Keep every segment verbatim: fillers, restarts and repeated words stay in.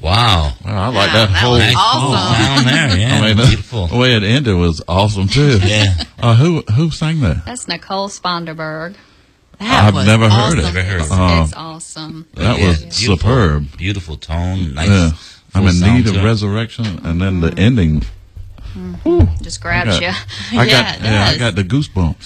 Wow. Well, I like Wow, that, that whole was Nice awesome. cool sound there. Yeah, I mean, the, beautiful. the way it ended was awesome too. Yeah. Uh, who who sang that? That's Nicole Sponderberg. That I've was never heard awesome. it. Never heard It's, it. Uh, it's awesome. That Yeah, was beautiful, superb. Beautiful tone. Nice. Yeah. I'm full in sound need to of it. resurrection, and then the ending. Just grabs I you. I Yeah, got it yeah, I does. got the goosebumps.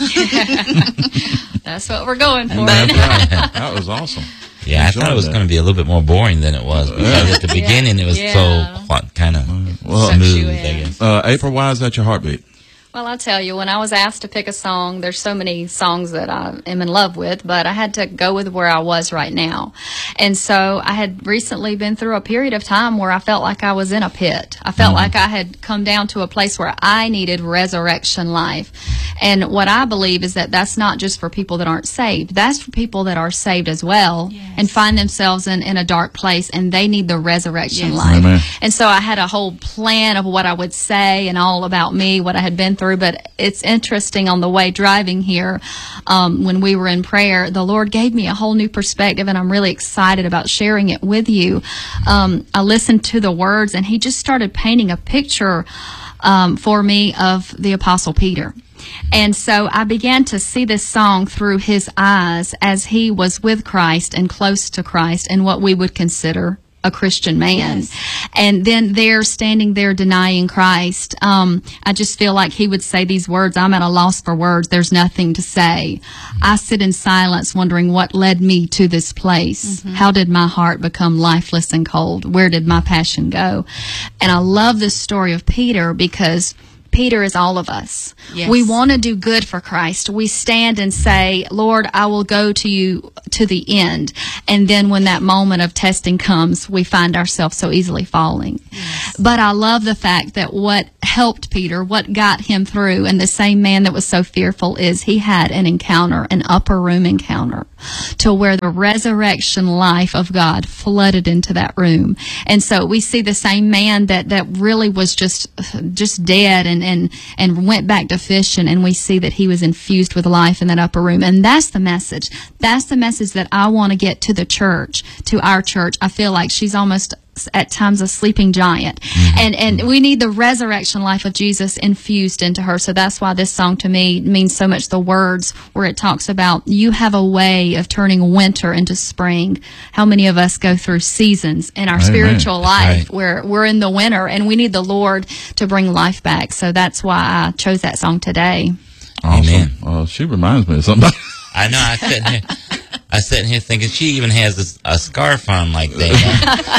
That's what we're going for. That's right. That was awesome. Yeah, I Enjoyed thought it was that. going to be a little bit more boring than it was because at the beginning it was Yeah. so kind of Well, Sucks you smooth, I in. guess. Uh, April, why is that your heartbeat? Well, I'll tell you, when I was asked to pick a song, there's so many songs that I am in love with, but I had to go with where I was right now. And so I had recently been through a period of time where I felt like I was in a pit. I felt like I had come down to a place where I needed resurrection life. And what I believe is that that's not just for people that aren't saved. That's for people that are saved as well and find themselves in, in a dark place, and they need the resurrection Yes. life. Amen. And so I had a whole plan of what I would say and all about me, what I had been through. But it's interesting, on the way driving here, um, when we were in prayer, the Lord gave me a whole new perspective, and I'm really excited about sharing it with you. Um, I listened to the words, and He just started painting a picture um, for me of the Apostle Peter. And so I began to see this song through his eyes as he was with Christ and close to Christ and what we would consider a Christian man. Yes. And then there, standing there denying Christ, um, I just feel like he would say these words, I'm at a loss for words. There's nothing to say. I sit in silence wondering what led me to this place. How did my heart become lifeless and cold? Where did my passion go? And I love this story of Peter because Peter is all of us. Yes. We want to do good for Christ. We stand and say, Lord, I will go to you to the end. And then when that moment of testing comes, we find ourselves so easily falling. Yes. But I love the fact that what helped Peter, what got him through, and the same man that was so fearful, is he had an encounter, an upper room encounter, to where the resurrection life of God flooded into that room. And so we see the same man that, that really was just, just dead and, and, and went back to fishing, and we see that he was infused with life in that upper room. And that's the message. That's the message that I want to get to the church, to our church. I feel like she's almost at times a sleeping giant. Mm-hmm. And and we need the resurrection life of Jesus infused into her. So that's why this song to me means so much. The words where it talks about you have a way of turning winter into spring. How many of us go through seasons in our Amen. spiritual life Right. where we're in the winter and we need the Lord to bring life back. So that's why I chose that song today. Awesome. Amen. Uh, she reminds me of somebody. I know. I sitting here, I sitting here thinking she even has this, a scarf on like Dana.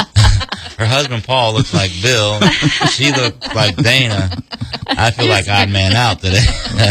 Her husband Paul looks like Bill. She looks like Dana. I feel like odd man out today.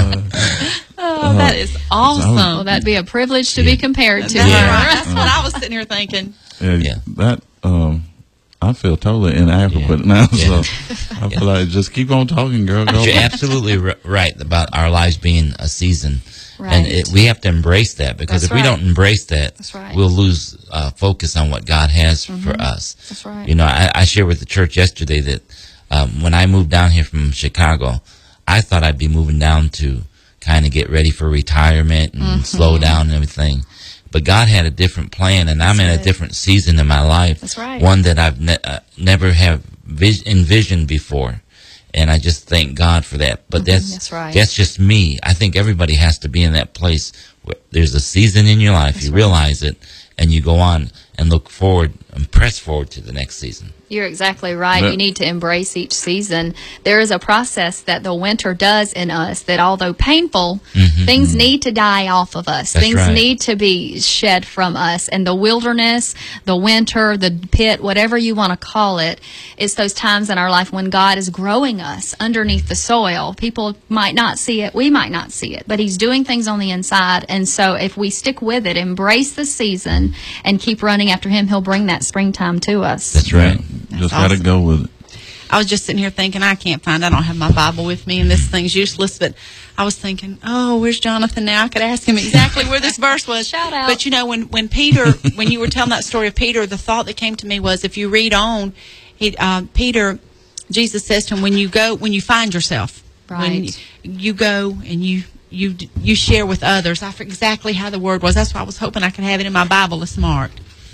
Oh, that is awesome. Well, that'd be a privilege to be compared to That's her. right. That's what I was sitting here thinking. Yeah, Yeah. That um, I feel totally inadequate Yeah. now. Yeah. So I feel like just keep on talking, girl. Go. But you're absolutely r- right about our lives being a season. Right. And it, we have to embrace that, because That's if we right. don't embrace that, That's right. we'll lose uh, focus on what God has for us. That's right. You know, I, I shared with the church yesterday that um, when I moved down here from Chicago, I thought I'd be moving down to kind of get ready for retirement and Mm-hmm. slow down and everything. But God had a different plan, and I'm in a right. different season in my life. That's right. One that I've ne- uh, never have vis- envisioned before. And I just thank God for that. But that's, that's right. that's just me. I think everybody has to be in that place where there's a season in your life, you realize it, and you go on and look forward and press forward to the next season. You're exactly right. But- You need to embrace each season. There is a process that the winter does in us that, although painful, Mhm. things need to die off of us. That's things right. need to be shed from us. And the wilderness, the winter, the pit, whatever you want to call it, it's those times in our life when God is growing us underneath the soil. People might not see it. We might not see it. But He's doing things on the inside. And so if we stick with it, embrace the season, and keep running after Him, He'll bring that springtime to us. That's right. Just got to awesome. go with it. I was just sitting here thinking, I can't find, I don't have my Bible with me, and this thing's useless, but I was thinking, oh, where's Jonathan now? I could ask him exactly where this verse was. Shout out. But you know, when, when Peter, when you were telling that story of Peter, the thought that came to me was, if you read on, he, uh, Peter, Jesus says to him, when you go, when you find yourself, when Right. you, you go and you, you, you share with others. I forget exactly how the word was. That's why I was hoping I could have it in my Bible. It's marked.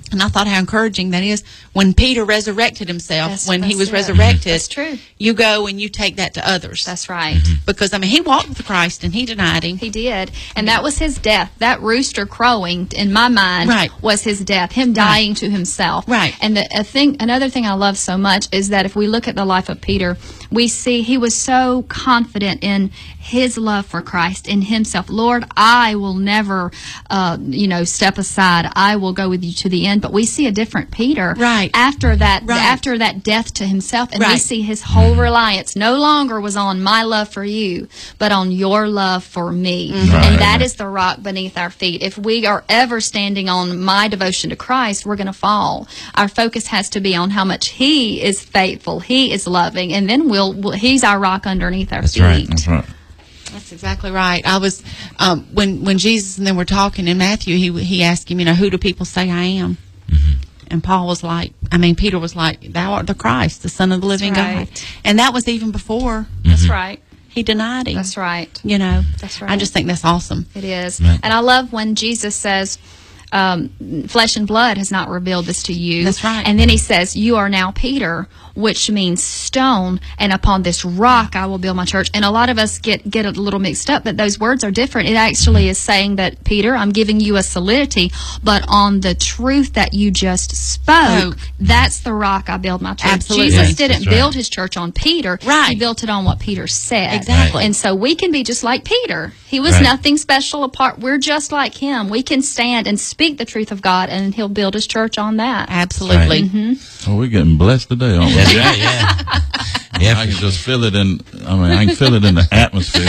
And I thought how encouraging that is. When Peter resurrected himself, That's- when he that's was it. resurrected, That's true. you go and you take that to others. That's right. Because, I mean, he walked with Christ and he denied him. He did. And that was his death. That rooster crowing, in my mind, Right. was his death, him dying to himself. Right. And the, a thing, another thing I love so much is that if we look at the life of Peter, we see he was so confident in his love for Christ, in himself. Lord, I will never, uh, you know, step aside. I will go with you to the end. But we see a different Peter Right. after that, Right. after that death to himself, and we Right. see his whole reliance no longer was on my love for you, but on your love for me. Right. And that is the rock beneath our feet. If we are ever standing on my devotion to Christ, we're going to fall. Our focus has to be on how much he is faithful, he is loving, and then we'll, we'll he's our rock underneath our That's feet. right. That's right. That's exactly right. I was, um, when, when Jesus and them were talking in Matthew, he, he asked him, you know, who do people say I am? And Paul was like, I mean, Peter was like, thou art the Christ, the Son of the living right. God. And that was even before That's right. he denied him. That's right. You know, That's right. I just think that's awesome. It is. Right. And I love when Jesus says, um, flesh and blood has not revealed this to you. That's right. And then he says, you are now Peter, which means stone, and upon this rock I will build my church. And a lot of us get, get a little mixed up, but those words are different. It actually is saying that, Peter, I'm giving you a solidity, but on the truth that you just spoke, Spoke. that's the rock I build my church. Absolutely. Jesus Yes, didn't that's right. build his church on Peter. Right. He built it on what Peter said. Exactly. And so we can be just like Peter. He was Right. nothing special apart. We're just like him. We can stand and speak the truth of God, and he'll build his church on that. Absolutely. Right. Oh, we're getting blessed today, aren't we? That's right, yeah. Yeah, I can just feel it in. I mean, I can feel it in the atmosphere.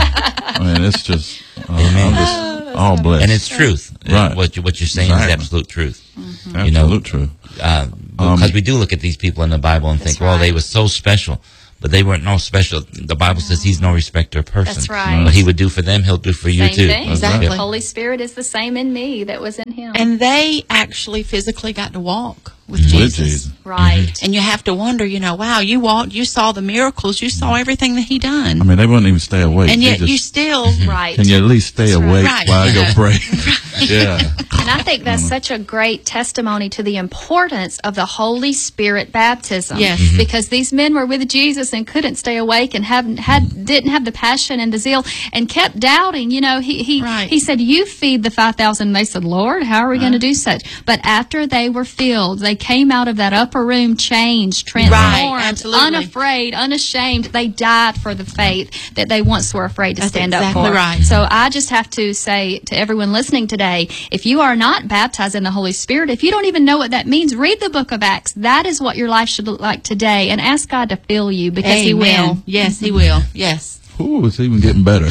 I mean, it's just. Uh, I'm just all blessed. and it's truth. Right. What, you, what you're saying Exactly. is absolute truth. absolute you know, truth. Uh, because we do look at these people in the Bible and That's think, well, they right. were so special. But they weren't no special. The Bible says he's no respecter of person. That's right. What he would do for them, he'll do for you Same too. thing. Exactly. The Holy Spirit is the same in me that was in him. And they actually physically got to walk with With Jesus. Jesus. right. And you have to wonder, you know, wow, you walked, you saw the miracles, you saw everything that he done. I mean, they wouldn't even stay awake. and They yet just, you still, Right. Can you at least stay awake Right. while I go pray? Yeah. And I think that's such a great testimony to the importance of the Holy Spirit baptism. Yes. Mm-hmm. Because these men were with Jesus and couldn't stay awake and haven't had didn't have the passion and the zeal and kept doubting. You know, he he Right. he said, "You feed the five thousand." They said, "Lord, how are we going to do such?" But after they were filled, they came out of that upper room changed, transformed, absolutely. unafraid, unashamed. They died for the faith that they once were afraid to That's stand exactly up for. right. So I just have to say to everyone listening today, if you are not baptized in the Holy Spirit, if you don't even know what that means, read the book of Acts. That is what your life should look like today, and ask God to fill you, because He Amen. will. Yes, he will. Yes. Ooh, it's even getting better.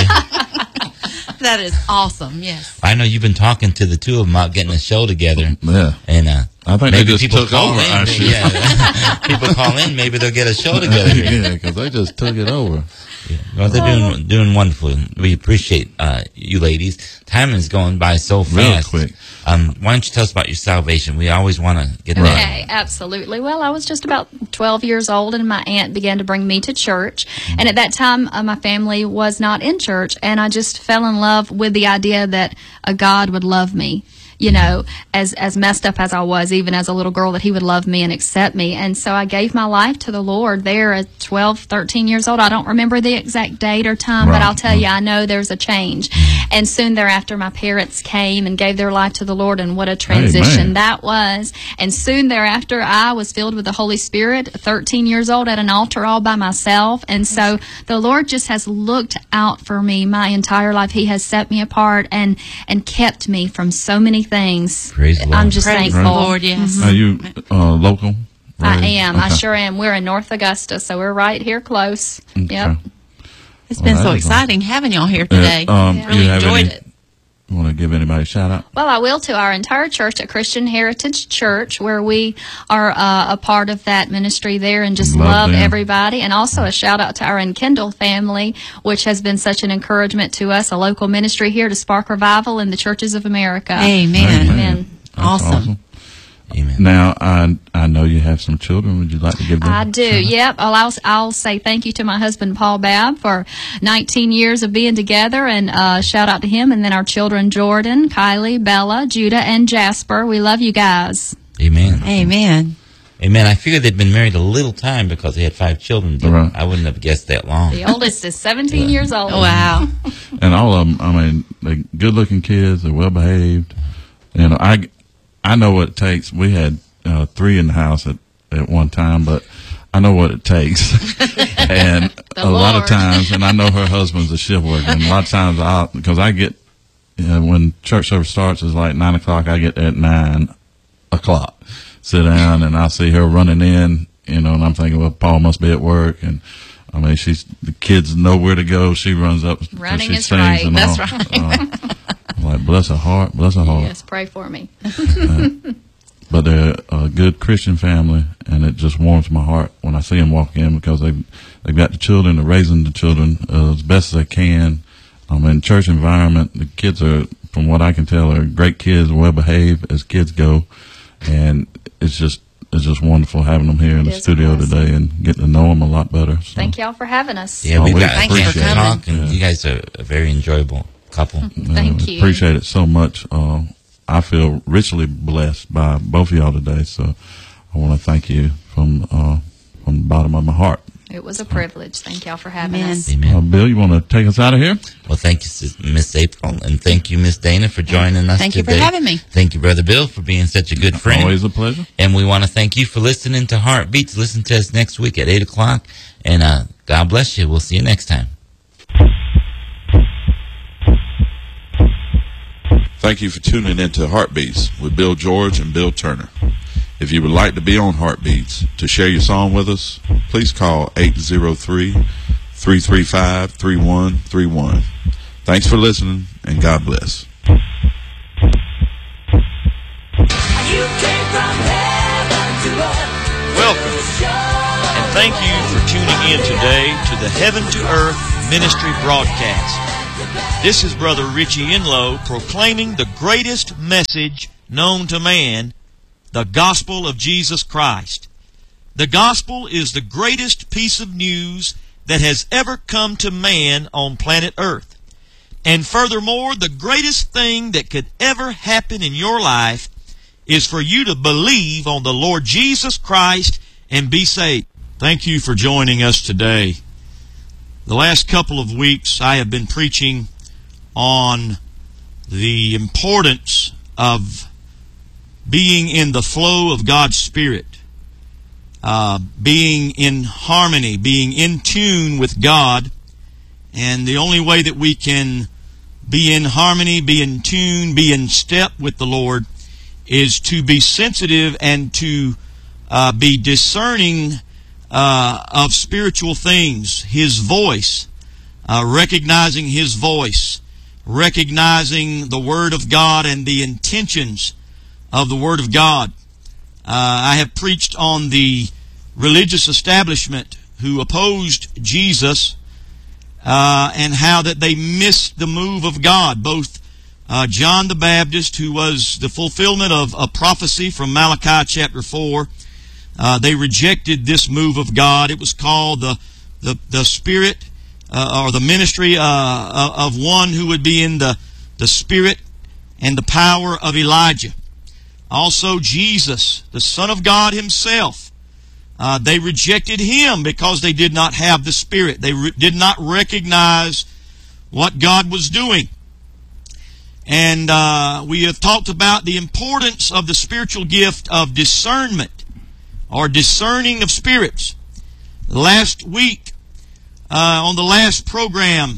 That is awesome. Yes. I know you've been talking to the two of them about getting a show together. Yeah. And uh, I think they maybe just people took call over in. our maybe- show. yeah. People call in, maybe they'll get a show together. Yeah, because they just took it over. Well, they're doing doing wonderful. We appreciate uh, you ladies. Time is going by so Real fast. quick. Um, why don't you tell us about your salvation? We always want to get Okay, that. absolutely. Well, I was just about twelve years old, and my aunt began to bring me to church. And at that time, uh, my family was not in church, and I just fell in love with the idea that a God would love me. You know, as as messed up as I was, even as a little girl, that He would love me and accept me. And so I gave my life to the Lord there at twelve, thirteen years old. I don't remember the exact date or time, but Right. I'll tell you, I know there's a change. And soon thereafter, my parents came and gave their life to the Lord, and what a transition Amen. that was. And soon thereafter, I was filled with the Holy Spirit, thirteen years old, at an altar all by myself. And so the Lord just has looked out for me my entire life. He has set me apart and, and kept me from so many things. Praise the Lord. I'm just Praise thankful. the Lord. Yes. Are you uh, local? I Right. am. I Okay. sure am. We're in North Augusta, so we're right here close. Okay. Yep. It's been Well, so that is exciting having y'all here today. Uh, um, really you have enjoyed any- it. You want to give anybody a shout out? Well, I will to our entire church at Christian Heritage Church, where we are uh, a part of that ministry there, and just Love love, them. everybody. And also a shout out to our Enkindle family, which has been such an encouragement to us, a local ministry here to spark revival in the churches of America. Amen. Amen. That's Awesome. Amen. Now, I I know you have some children. Would you like to give them? I do. Yep. I'll, I'll I'll say thank you to my husband Paul Babb for nineteen years of being together, and uh, shout out to him. And then our children Jordan, Kylie, Bella, Judah, and Jasper. We love you guys. Amen. Amen. Amen. I figured they'd been married a little time because they had five children. But Right. I wouldn't have guessed that long. The oldest is seventeen years old. Wow. And all of them, I mean, they're good-looking kids. They're well-behaved. You know, I, I know what it takes. We had uh, three in the house at, at one time, but I know what it takes. And The a lot of Lord. times, and I know her husband's a shift worker, and a lot of times I, because I get, you know, when church service starts, it's like nine o'clock, I get there at nine o'clock. Sit down, and I see her running in, you know, and I'm thinking, well, Paul must be at work, and I mean, she's the kids know where to go. She runs up, Running she is sings right. and That's all. right. Uh, I'm like, bless her heart, bless her heart. Yes, pray for me. But they're a good Christian family, and it just warms my heart when I see them walk in because they've they've got the children, they're raising the children uh, as best as they can. Um, in church environment, the kids are, from what I can tell, are great kids, well behaved as kids go, and it's just it's just wonderful having them here in It the is studio awesome. today and getting to know them a lot better. So, Thank y'all for having us. Yeah, Oh, we've we got a Thank you chance for to coming. talk, and Yeah. you guys are a very enjoyable couple. uh, Thank you. Appreciate it so much. Uh, I feel richly blessed by both of y'all today, so I want to thank you from uh, from the bottom of my heart. It was a privilege. Thank y'all for having Amen. us. Amen. Uh, Bill, you want to take us out of here? Well, thank you, Sis- Miss April, and thank you, Miss Dana, for joining us Thank you for today. having me. Thank you, Brother Bill, for being such a good friend. Always a pleasure. And we want to thank you for listening to Heartbeats. Listen to us next week at eight o'clock. And uh, God bless you. We'll see you next time. Thank you for tuning in to Heartbeats with Bill George and Bill Turner. If you would like to be on Heartbeats to share your song with us, please call eight zero three, three three five, three one three one. Thanks for listening, and God bless. You came from heaven to earth. Welcome, and thank you for tuning in today to the Heaven to Earth Ministry broadcast. This is Brother Richie Enlow proclaiming the greatest message known to man, the gospel of Jesus Christ. The gospel is the greatest piece of news that has ever come to man on planet Earth. And furthermore, the greatest thing that could ever happen in your life is for you to believe on the Lord Jesus Christ and be saved. Thank you for joining us today. The last couple of weeks I have been preaching on the importance of being in the flow of God's Spirit, uh, being in harmony, being in tune with God. And the only way that we can be in harmony, be in tune, be in step with the Lord is to be sensitive and to uh, be discerning uh, of spiritual things, His voice, uh, recognizing His voice, recognizing the Word of God and the intentions of the Word of God. Uh, I have preached on the religious establishment who opposed Jesus uh, and how that they missed the move of God. Both uh, John the Baptist, who was the fulfillment of a prophecy from Malachi chapter four, uh, they rejected this move of God. It was called the the, the Spirit uh, or the ministry uh, of one who would be in the, the Spirit and the power of Elijah. Also Jesus, the Son of God Himself, uh, they rejected Him because they did not have the Spirit. They re- did not recognize what God was doing. And uh, we have talked about the importance of the spiritual gift of discernment or discerning of spirits. Last week, uh, on the last program,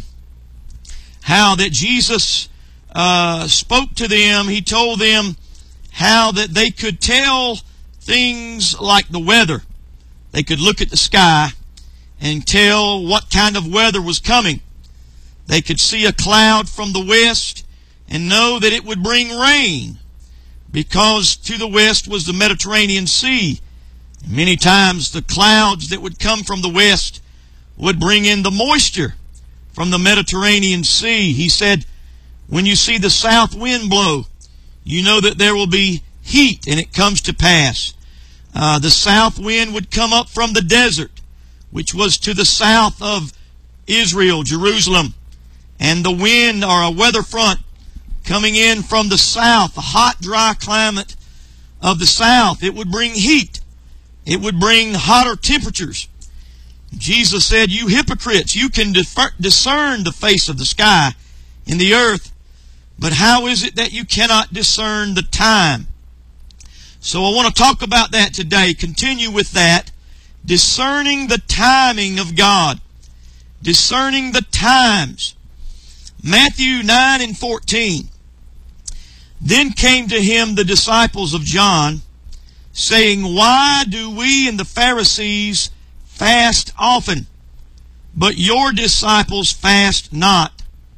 how that Jesus uh, spoke to them. He told them how that they could tell things like the weather. They could look at the sky and tell what kind of weather was coming. They could see a cloud from the west and know that it would bring rain, because to the west was the Mediterranean Sea. Many times the clouds that would come from the west would bring in the moisture from the Mediterranean Sea. He said, when you see the south wind blow, you know that there will be heat, and it comes to pass. Uh, the south wind would come up from the desert, which was to the south of Israel, Jerusalem. And the wind, or a weather front, coming in from the south, the hot, dry climate of the south, it would bring heat. It would bring hotter temperatures. Jesus said, "You hypocrites, you can defer- discern the face of the sky and the earth, but how is it that you cannot discern the time?" So I want to talk about that today. Continue with that. Discerning the timing of God. Discerning the times. Matthew nine and fourteen. Then came to him the disciples of John, saying, "Why do we and the Pharisees fast often, but your disciples fast not?"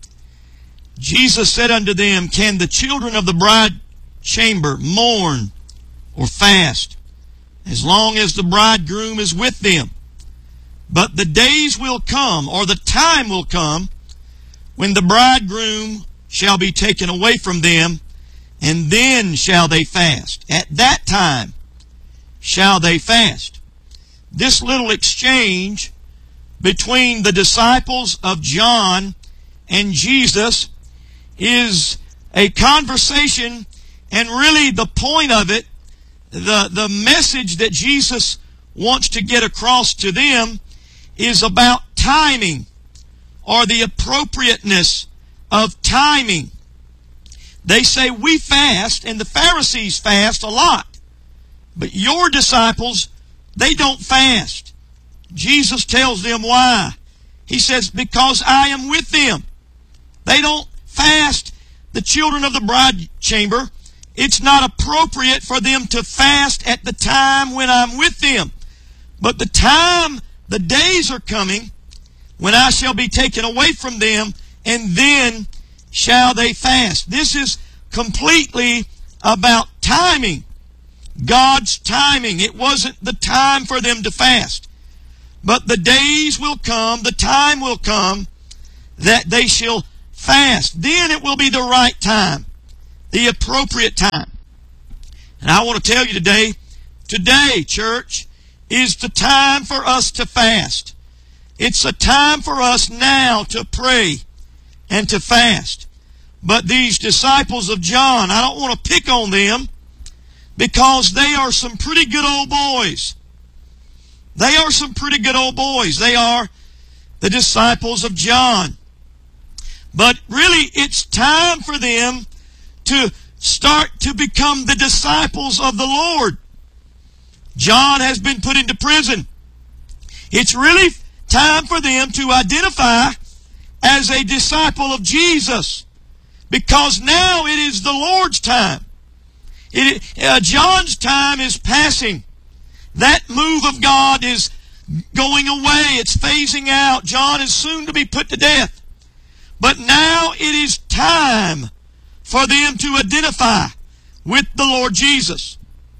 Jesus said unto them, "Can the children of the bride chamber mourn or fast, as long as the bridegroom is with them? But the days will come, or the time will come, when the bridegroom shall be taken away from them, and then shall they fast. At that time shall they fast." This little exchange between the disciples of John and Jesus is a conversation, and really the point of it, the, the message that Jesus wants to get across to them is about timing, or the appropriateness of timing. They say, "We fast," and the Pharisees fast a lot, but your disciples, they don't fast. Jesus tells them why. He says, "Because I am with them." They don't fast. The children of the bride chamber, it's not appropriate for them to fast at the time when I'm with them. But the time, the days are coming when I shall be taken away from them, and then shall they fast. This is completely about timing. God's timing. It wasn't the time for them to fast. But the days will come, the time will come, that they shall fast. Then it will be the right time, the appropriate time. And I want to tell you today, today, church, is the time for us to fast. It's a time for us now to pray and to fast. But these disciples of John, I don't want to pick on them, because they are some pretty good old boys. They are some pretty good old boys. They are the disciples of John. But really, it's time for them to start to become the disciples of the Lord. John has been put into prison. It's really time for them to identify as a disciple of Jesus, because now it is the Lord's time. It, uh, John's time is passing. That move of God is going away. It's phasing out. John is soon to be put to death. But now it is time for them to identify with the Lord Jesus.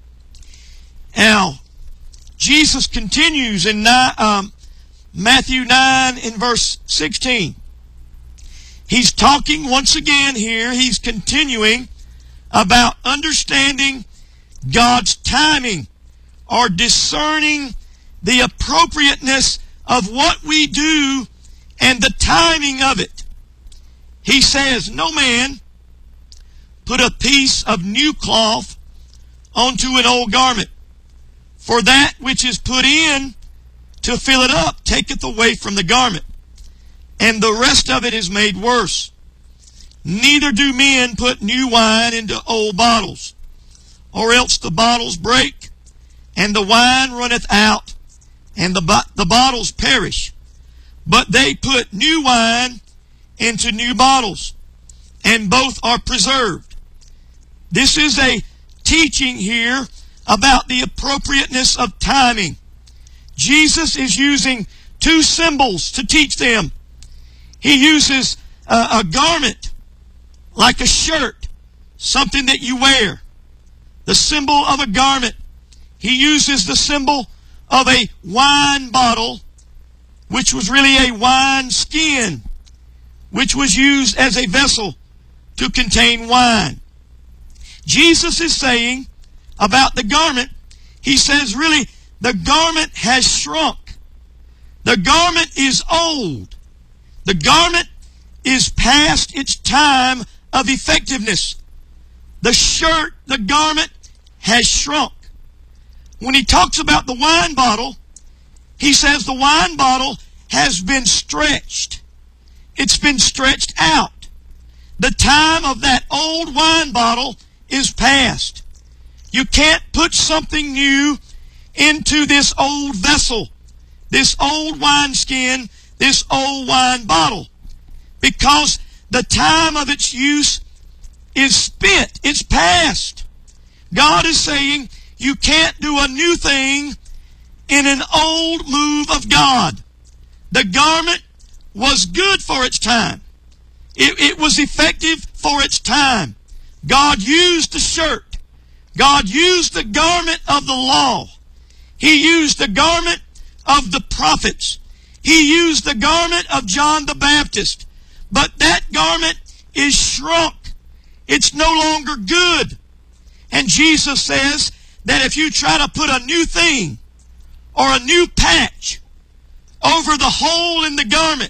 Now, Jesus continues in nine, um, Matthew nine in verse sixteen. He's talking once again here. He's continuing about understanding God's timing, or discerning the appropriateness of what we do and the timing of it. He says, "No man put a piece of new cloth onto an old garment, for that which is put in to fill it up taketh away from the garment, and the rest of it is made worse. Neither do men put new wine into old bottles, or else the bottles break, and the wine runneth out, and the, bo- the bottles perish. But they put new wine into new bottles, and both are preserved." This is a teaching here about the appropriateness of timing. Jesus is using two symbols to teach them. He uses a, a garment, like a shirt, something that you wear. The symbol of a garment. He uses the symbol of a wine bottle, which was really a wine skin, which was used as a vessel to contain wine. Jesus is saying about the garment, he says, really, the garment has shrunk. The garment is old. The garment is past its time of effectiveness. The shirt, the garment, has shrunk. When he talks about the wine bottle, he says the wine bottle has been stretched. It's been stretched out. The time of that old wine bottle is past. You can't put something new into this old vessel, this old wineskin, this old wine bottle, because the time of its use is spent. It's past. God is saying you can't do a new thing in an old move of God. The garment was good for its time. It, it was effective for its time. God used the shirt. God used the garment of the law. He used the garment of the prophets. He used the garment of John the Baptist. But that garment is shrunk. It's no longer good. And Jesus says that if you try to put a new thing or a new patch over the hole in the garment,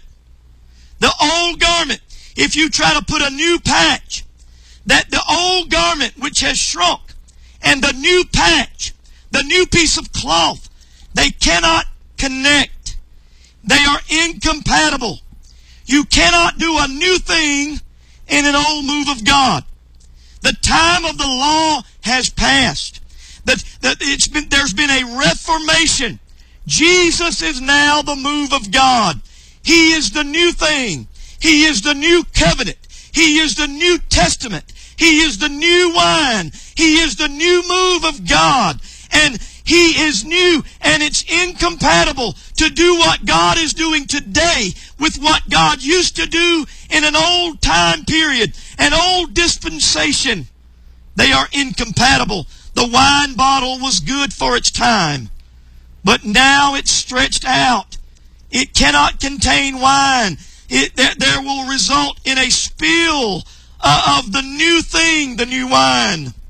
the old garment, if you try to put a new patch, that the old garment which has shrunk and the new patch, the new piece of cloth, they cannot connect. They are incompatible. You cannot do a new thing in an old move of God. The time of the law has passed. That, that it's been, there's been a reformation. Jesus is now the move of God. He is the new thing. He is the new covenant. He is the New Testament. He is the new wine. He is the new move of God. And He is new, and it's incompatible to do what God is doing today with what God used to do in an old time period, an old dispensation. They are incompatible. The wine bottle was good for its time, but now it's stretched out. It cannot contain wine. It, there, there will result in a spill uh, of the new thing, the new wine.